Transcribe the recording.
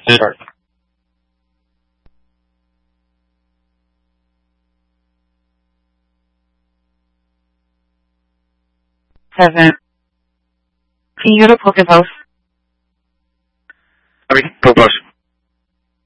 Start. 7. Can you go to Pokepost? Sorry, Pokepost.